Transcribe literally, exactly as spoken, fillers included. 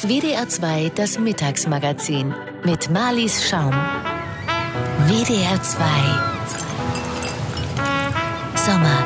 W D R zwei, das Mittagsmagazin mit Marlies Schaum. W D R zwei Sommer.